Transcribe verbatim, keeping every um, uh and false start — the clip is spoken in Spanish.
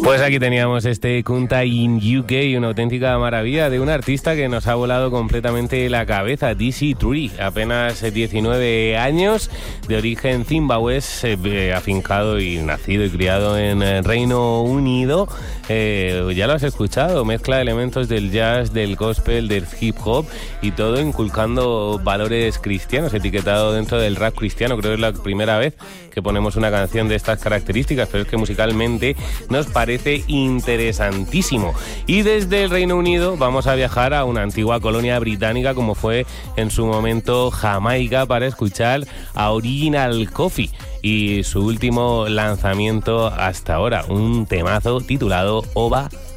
Pues aquí teníamos este Kunta in U K, una auténtica maravilla de un artista que nos ha volado completamente la cabeza, D C Tree, apenas diecinueve años, de origen zimbabúes, eh, afincado y nacido y criado en el Reino Unido. Eh, ya lo has escuchado, mezcla elementos del jazz, del gospel, del hip hop y todo inculcando valores cristianos, etiquetado dentro del rap cristiano. Creo que es la primera vez que ponemos una canción de estas características, pero es que musicalmente nos parece interesantísimo. Y desde el Reino Unido vamos a viajar a una antigua colonia británica como fue en su momento Jamaica para escuchar a Original Coffee y su último lanzamiento hasta ahora, un temazo titulado Oba